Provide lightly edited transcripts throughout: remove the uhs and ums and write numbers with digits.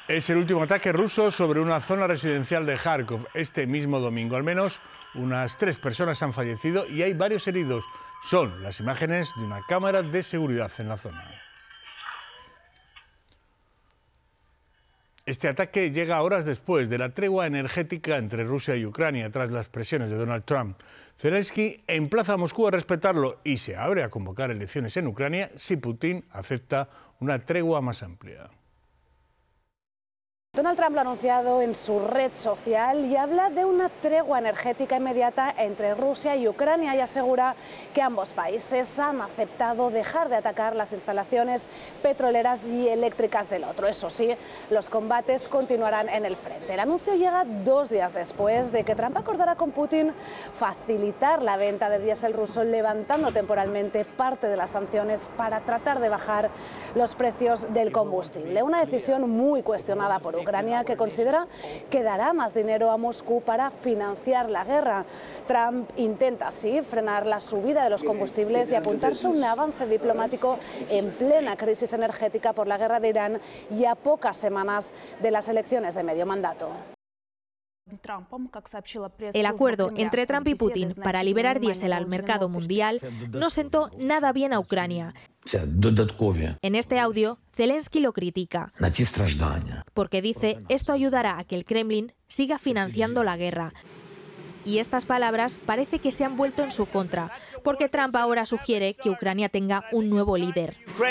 Es el último ataque ruso sobre una zona residencial de Kharkov este mismo domingo. Al menos unas 3 personas han fallecido y hay varios heridos. Son las imágenes de una cámara de seguridad en la zona. Este ataque llega horas después de la tregua energética entre Rusia y Ucrania tras las presiones de Donald Trump. Zelensky emplaza a Moscú a respetarlo y se abre a convocar elecciones en Ucrania si Putin acepta una tregua más amplia. Donald Trump lo ha anunciado en su red social y habla de una tregua energética inmediata entre Rusia y Ucrania y asegura que ambos países han aceptado dejar de atacar las instalaciones petroleras y eléctricas del otro. Eso sí, los combates continuarán en el frente. El anuncio llega 2 días después de que Trump acordara con Putin facilitar la venta de diésel ruso, levantando temporalmente parte de las sanciones para tratar de bajar los precios del combustible. Una decisión muy cuestionada por Ucrania, que considera que dará más dinero a Moscú para financiar la guerra. Trump intenta así frenar la subida de los combustibles y apuntarse a un avance diplomático en plena crisis energética por la guerra de Irán y a pocas semanas de las elecciones de medio mandato. El acuerdo entre Trump y Putin para liberar diésel al mercado mundial no sentó nada bien a Ucrania. En este audio, Zelensky lo critica, porque dice esto ayudará a que el Kremlin siga financiando la guerra. Y estas palabras parece que se han vuelto en su contra, porque Trump ahora sugiere que Ucrania tenga un nuevo líder.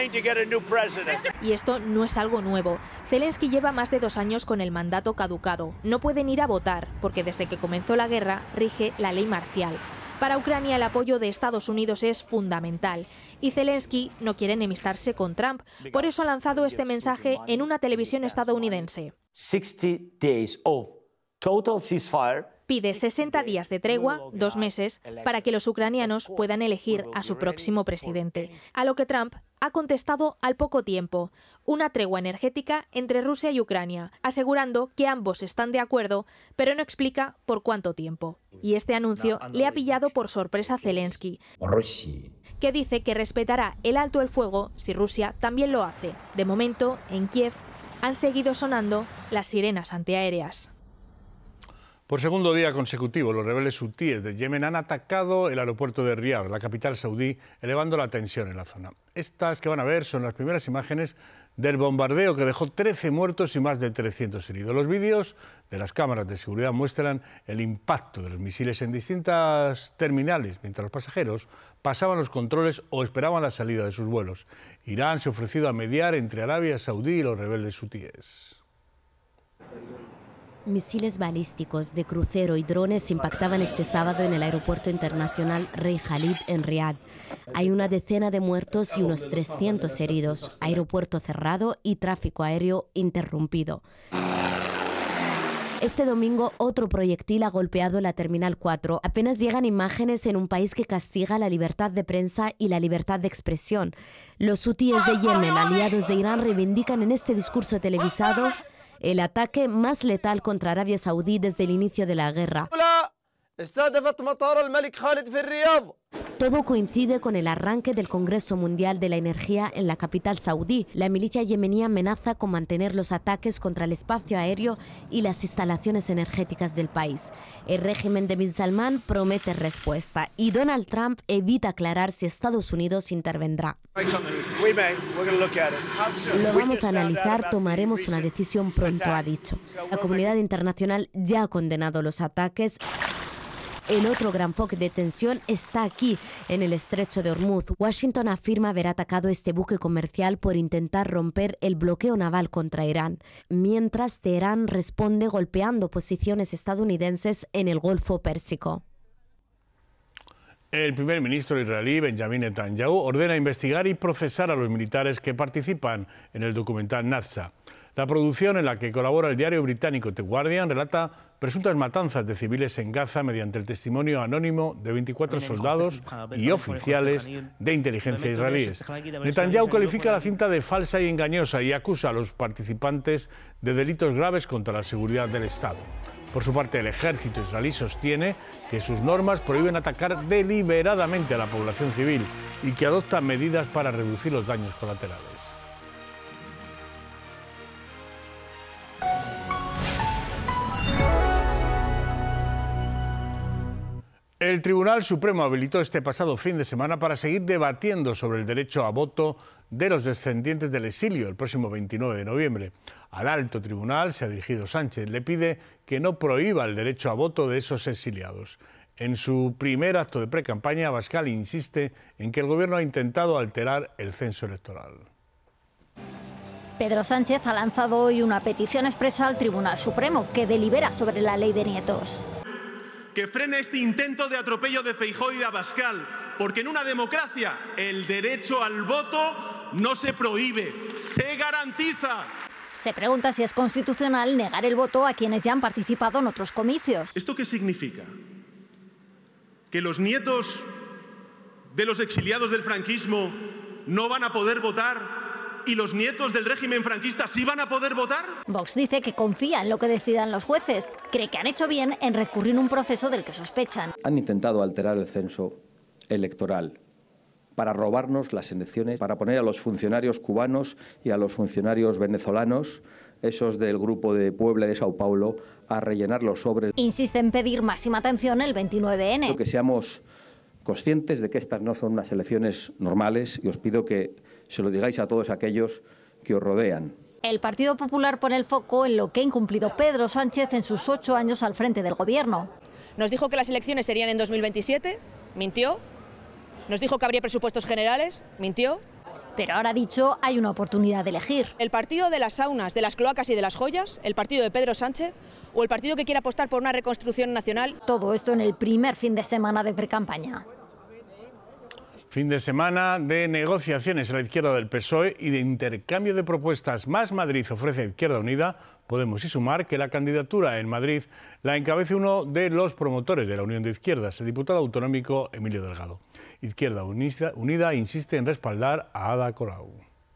Y esto no es algo nuevo. Zelensky lleva más de 2 años con el mandato caducado. No pueden ir a votar, porque desde que comenzó la guerra rige la ley marcial. Para Ucrania el apoyo de Estados Unidos es fundamental y Zelensky no quiere enemistarse con Trump. Por eso ha lanzado este mensaje en una televisión estadounidense. 60 days of total ceasefire. Pide 60 días de tregua, 2 meses, para que los ucranianos puedan elegir a su próximo presidente. A lo que Trump ha contestado al poco tiempo, una tregua energética entre Rusia y Ucrania, asegurando que ambos están de acuerdo, pero no explica por cuánto tiempo. Y este anuncio le ha pillado por sorpresa a Zelensky, que dice que respetará el alto el fuego si Rusia también lo hace. De momento, en Kiev, han seguido sonando las sirenas antiaéreas. Por segundo día consecutivo, los rebeldes hutíes de Yemen han atacado el aeropuerto de Riad, la capital saudí, elevando la tensión en la zona. Estas que van a ver son las primeras imágenes del bombardeo que dejó 13 muertos y más de 300 heridos. Los vídeos de las cámaras de seguridad muestran el impacto de los misiles en distintas terminales, mientras los pasajeros pasaban los controles o esperaban la salida de sus vuelos. Irán se ha ofrecido a mediar entre Arabia Saudí y los rebeldes hutíes. Misiles balísticos de crucero y drones impactaban este sábado en el aeropuerto internacional Rey Khalid en Riad. Hay una decena de muertos y unos 300 heridos, aeropuerto cerrado y tráfico aéreo interrumpido. Este domingo otro proyectil ha golpeado la Terminal 4. Apenas llegan imágenes en un país que castiga la libertad de prensa y la libertad de expresión. Los hutíes de Yemen, aliados de Irán, reivindican en este discurso televisado el ataque más letal contra Arabia Saudí desde el inicio de la guerra. Todo coincide con el arranque del Congreso Mundial de la Energía en la capital saudí. La milicia yemení amenaza con mantener los ataques contra el espacio aéreo y las instalaciones energéticas del país. El régimen de Bin Salman promete respuesta y Donald Trump evita aclarar si Estados Unidos intervendrá. Lo vamos a analizar, tomaremos una decisión pronto, ha dicho. La comunidad internacional ya ha condenado los ataques. El otro gran foco de tensión está aquí, en el estrecho de Hormuz. Washington afirma haber atacado este buque comercial por intentar romper el bloqueo naval contra Irán, mientras Teherán responde golpeando posiciones estadounidenses en el Golfo Pérsico. El primer ministro israelí, Benjamin Netanyahu, ordena investigar y procesar a los militares que participan en el documental Naza. La producción, en la que colabora el diario británico The Guardian, relata presuntas matanzas de civiles en Gaza mediante el testimonio anónimo de 24 soldados y oficiales de inteligencia israelíes. Netanyahu califica la cinta de falsa y engañosa y acusa a los participantes de delitos graves contra la seguridad del Estado. Por su parte, el ejército israelí sostiene que sus normas prohíben atacar deliberadamente a la población civil y que adopta medidas para reducir los daños colaterales. El Tribunal Supremo habilitó este pasado fin de semana para seguir debatiendo sobre el derecho a voto de los descendientes del exilio el próximo 29 de noviembre. Al alto tribunal se ha dirigido Sánchez. Le pide que no prohíba el derecho a voto de esos exiliados. En su primer acto de precampaña, Abascal insiste en que el Gobierno ha intentado alterar el censo electoral. Pedro Sánchez ha lanzado hoy una petición expresa al Tribunal Supremo que delibera sobre la ley de nietos. Que frene este intento de atropello de Feijóo y de Abascal, porque en una democracia el derecho al voto no se prohíbe, se garantiza. Se pregunta si es constitucional negar el voto a quienes ya han participado en otros comicios. ¿Esto qué significa? ¿Que los nietos de los exiliados del franquismo no van a poder votar y los nietos del régimen franquista sí van a poder votar? Vox dice que confía en lo que decidan los jueces. Cree que han hecho bien en recurrir a un proceso del que sospechan. Han intentado alterar el censo electoral para robarnos las elecciones, para poner a los funcionarios cubanos y a los funcionarios venezolanos, esos del grupo de Puebla y de Sao Paulo, a rellenar los sobres. Insiste en pedir máxima atención el 29N. Que seamos conscientes de que estas no son unas elecciones normales y os pido que se lo digáis a todos aquellos que os rodean. El Partido Popular pone el foco en lo que ha incumplido Pedro Sánchez en sus 8 años al frente del Gobierno. Nos dijo que las elecciones serían en 2027, mintió. Nos dijo que habría presupuestos generales, mintió. Pero ahora ha dicho, hay una oportunidad de elegir. El partido de las saunas, de las cloacas y de las joyas, el partido de Pedro Sánchez o el partido que quiere apostar por una reconstrucción nacional. Todo esto en el primer fin de semana de precampaña. Fin de semana de negociaciones a la izquierda del PSOE y de intercambio de propuestas. Más Madrid ofrece a Izquierda Unida, Podemos y Sumar, que la candidatura en Madrid la encabece uno de los promotores de la Unión de Izquierdas, el diputado autonómico Emilio Delgado. Izquierda Unida insiste en respaldar a Ada Colau.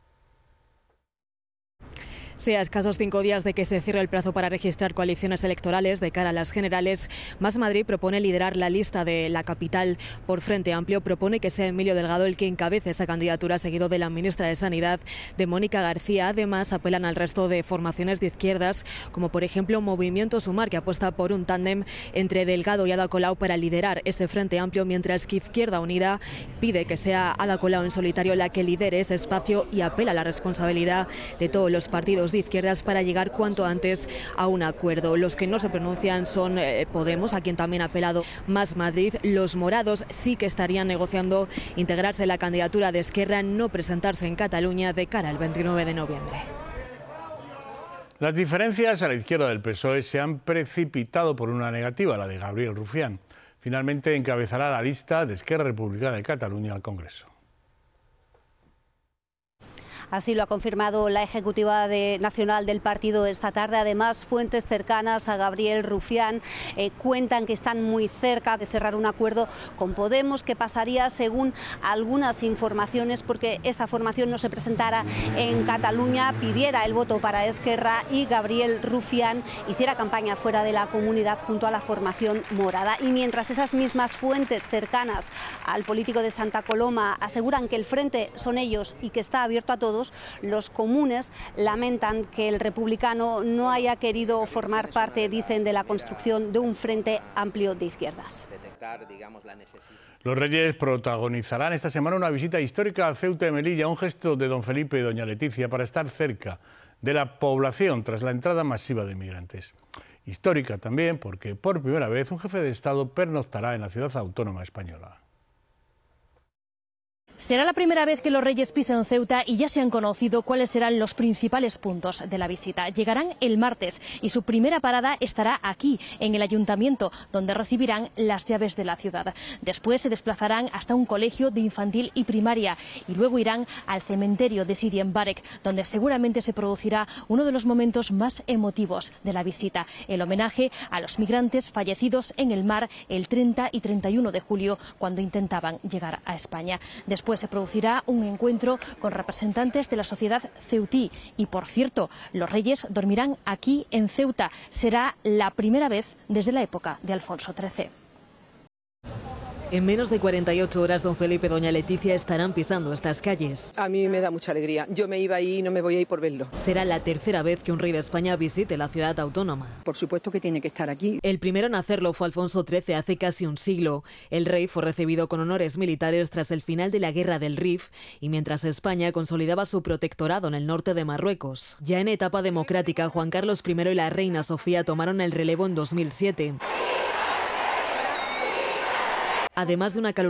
Sí, a escasos 5 días de que se cierre el plazo para registrar coaliciones electorales de cara a las generales, Más Madrid propone liderar la lista de la capital por Frente Amplio. Propone que sea Emilio Delgado el que encabece esa candidatura, seguido de la ministra de Sanidad, de Mónica García. Además, apelan al resto de formaciones de izquierdas, como por ejemplo Movimiento Sumar, que apuesta por un tándem entre Delgado y Ada Colau para liderar ese Frente Amplio, mientras que Izquierda Unida pide que sea Ada Colau en solitario la que lidere ese espacio y apela a la responsabilidad de todos los partidos de izquierdas para llegar cuanto antes a un acuerdo. Los que no se pronuncian son Podemos, a quien también ha apelado Más Madrid. Los morados sí que estarían negociando integrarse en la candidatura de Esquerra, no presentarse en Cataluña de cara al 29 de noviembre. Las diferencias a la izquierda del PSOE se han precipitado por una negativa, la de Gabriel Rufián. Finalmente encabezará la lista de Esquerra Republicana de Cataluña al Congreso. Así lo ha confirmado la ejecutiva nacional del partido esta tarde. Además, fuentes cercanas a Gabriel Rufián cuentan que están muy cerca de cerrar un acuerdo con Podemos, que pasaría, según algunas informaciones, porque esa formación no se presentara en Cataluña, pidiera el voto para Esquerra y Gabriel Rufián hiciera campaña fuera de la comunidad junto a la formación morada. Y mientras esas mismas fuentes cercanas al político de Santa Coloma aseguran que el frente son ellos y que está abierto a todos, los comunes lamentan que el republicano no haya querido formar parte, dicen, de la construcción de un frente amplio de izquierdas. Los Reyes protagonizarán esta semana una visita histórica a Ceuta y Melilla, un gesto de don Felipe y doña Leticia para estar cerca de la población tras la entrada masiva de migrantes. Histórica también porque por primera vez un jefe de Estado pernoctará en la ciudad autónoma española. Será la primera vez que los Reyes pisan Ceuta y ya se han conocido cuáles serán los principales puntos de la visita. Llegarán el martes y su primera parada estará aquí, en el Ayuntamiento, donde recibirán las llaves de la ciudad. Después se desplazarán hasta un colegio de infantil y primaria y luego irán al cementerio de Sidi Mbarek, donde seguramente se producirá uno de los momentos más emotivos de la visita, el homenaje a los migrantes fallecidos en el mar el 30 y 31 de julio, cuando intentaban llegar a España. Después se producirá un encuentro con representantes de la sociedad ceutí y, por cierto, los Reyes dormirán aquí en Ceuta. Será la primera vez desde la época de Alfonso XIII. En menos de 48 horas, don Felipe y doña Leticia estarán pisando estas calles. A mí me da mucha alegría. Yo me iba ahí y no me voy a ir por verlo. Será la tercera vez que un rey de España visite la ciudad autónoma. Por supuesto que tiene que estar aquí. El primero en hacerlo fue Alfonso XIII hace casi un siglo. El rey fue recibido con honores militares tras el final de la Guerra del Rif y mientras España consolidaba su protectorado en el norte de Marruecos. Ya en etapa democrática, Juan Carlos I y la reina Sofía tomaron el relevo en 2007. Además de una